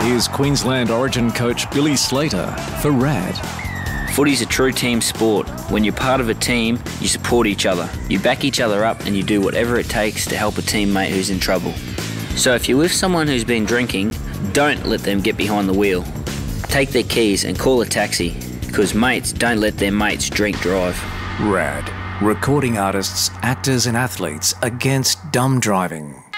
here's Queensland Origin coach Billy Slater for RAD. Footy's a true team sport. When you're part of a team, you support each other. You back each other up and you do whatever it takes to help a teammate who's in trouble. So if you're with someone who's been drinking, don't let them get behind the wheel. Take their keys and call a taxi, because mates don't let their mates drink drive. RAD. Recording artists, actors and athletes against dumb driving.